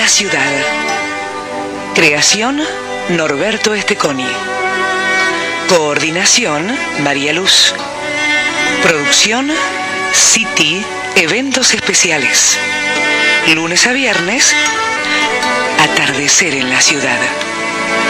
la ciudad. Creación, Norberto Esteconi. Coordinación, María Luz. Producción, City Eventos Especiales. Lunes a viernes, atardecer en la ciudad.